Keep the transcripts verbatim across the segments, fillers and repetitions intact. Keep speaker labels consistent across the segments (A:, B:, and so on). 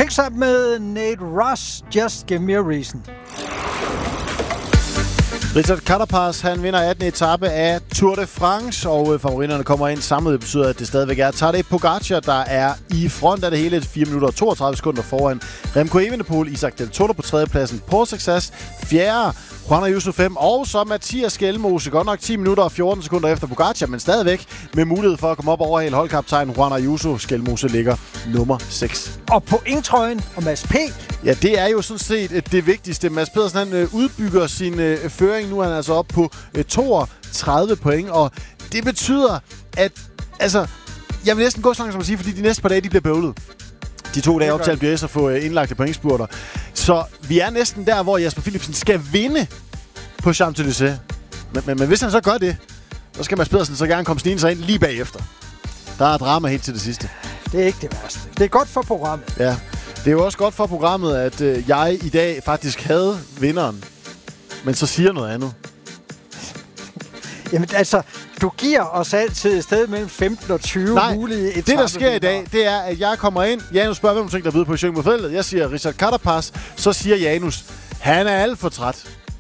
A: Takes Up med Nate Russ, Just Give Me a Reason.
B: Richard Carapaz, han vinder attende etape af Tour de France, og favoritterne kommer ind samlet. Det betyder, at det stadigvæk er Tadej Pogacar, der er i front af det hele. fire minutter og toogtredive sekunder foran Remco Evenepoel, Isaac Del Toro på tredjepladsen på Success, fjerde Juan Ayuso fem, og så Mathias Skelmose, godt nok ti minutter og fjorten sekunder efter Pogacar, men stadigvæk med mulighed for at komme op over hele holdkaptajn Juan Ayuso. Skelmose ligger nummer seks.
A: Og på indtrøjen og Mads P.
B: Ja, det er jo sådan set det vigtigste. Mads Pedersen, han øh, udbygger sin øh, føring. Nu er han altså op på øh, toogtredive point, og det betyder, at altså, jeg vil næsten gå så langt som at sige, fordi de næste par dage, de bliver bøvlet. De to dage op til Alpe d'Huez at få øh, indlagte pointspurter. Så vi er næsten der, hvor Jasper Philipsen skal vinde på Champs-Élysées. Men, men, men hvis han så gør det, så skal Mads Pedersen så gerne komme snigende sig ind lige bagefter. Der er drama helt til det sidste.
A: Det er ikke det værste. Det er godt for programmet.
B: Ja. Det er jo også godt for programmet, at øh, jeg i dag faktisk havde vinderen, men så siger noget andet.
A: Jamen altså, du giver os altid et sted mellem femten og tyve
B: Nej,
A: mulige etaper.
B: Det der sker i dag, det er, at jeg kommer ind. Janus spørger, hvem du tænker, der ved på Sjøen mod feltet. Jeg siger Richard Carapaz. Så siger Janus, han er alt for træt.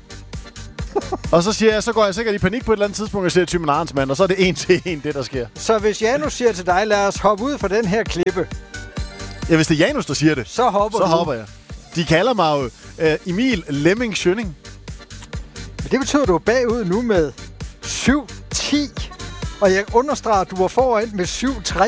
B: Og så siger jeg, så går jeg sikkert i panik på et eller andet tidspunkt, og siger Thymen Arnsmann, og så er det en til en, det der sker.
A: Så hvis Janus siger til dig, lad os hoppe ud fra den her klippe.
B: Ja, hvis det er Janus, der siger det,
A: så hopper,
B: så
A: du.
B: hopper jeg. De kalder mig jo uh, Emil Lemming Schønning.
A: Men det betyder, at du er bagud nu med syv ti. Og jeg understreger, at du var foran med syv tre.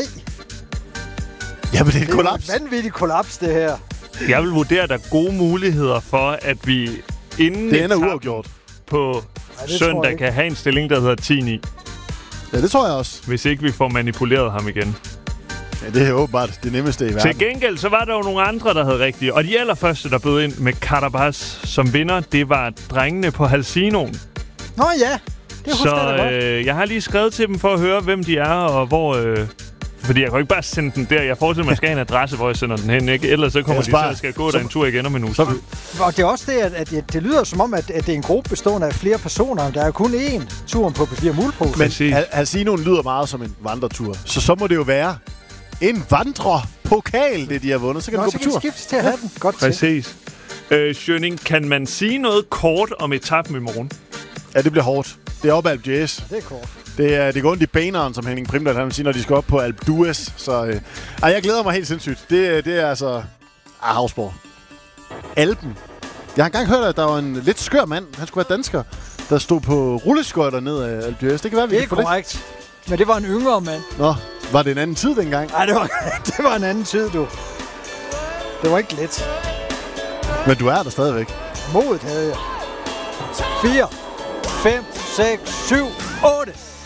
B: Jamen, det er et kollaps.
A: Det er et vanvittigt kollaps, det her.
C: Jeg vil vurdere, at der er gode muligheder for, at vi inden
B: det ender uafgjort
C: på ja, søndag kan have en stilling, der hedder ti ni.
B: Ja, det tror jeg også.
C: Hvis ikke vi får manipuleret ham igen.
B: Ja, det er åbenbart det nemmeste i verden.
C: Til gengæld, så var der jo nogle andre, der havde rigtigt. Og de allerførste, der bød ind med Carapaz som vinder, det var drengene på Halcinoen.
A: Nå ja, det husker
C: så,
A: jeg da godt.
C: Øh, jeg har lige skrevet til dem for at høre, hvem de er, og hvor... Øh, fordi jeg kan jo ikke bare sende den der. Jeg forestiller mig, at jeg skal have en adresse, hvor jeg sender den hen, ikke? Ellers så kommer de til at skal gå der en tur igen om en uge. Så...
A: Og det er også det, at, at det, det lyder som om, at, at det er en gruppe bestående af flere personer. Der er kun én turen på P fire Muleposen.
B: Men Hal- Halcinoen lyder meget som en vandretur. Så så må det jo være en vandrepokal, det de har vundet. Så kan
A: Nå,
B: du gå
A: så
B: på
A: kan
B: tur.
A: de skiftes til at have den. Godt
C: Præcis. Øh, Schønning, kan man sige noget kort om etappen i morgen?
B: Ja, det bliver hårdt. Det er op ad Alpe d'Huez.
A: Det er kort.
B: Det, er, det går ondt i beneren, som Henning Primdal han vil sige, når de skal op på Alpe d'Huez. Så øh, ej, jeg glæder mig helt sindssygt. Det, det er altså... Ah, Havsborg. Alpen. Jeg har engang hørt, at der var en lidt skør mand, han skulle være dansker, der stod på rulleskøjter ned af Alpe d'Huez. Det kan være, vi
A: Det er
B: kan få
A: korrekt.
B: Det.
A: Men det var en yngre mand.
B: Nå, var det en anden tid dengang?
A: Nej, det var, det var en anden tid, du. Det var ikke let.
B: Men du er der stadigvæk.
A: Modet havde jeg. fire, fem, seks, syv, otte.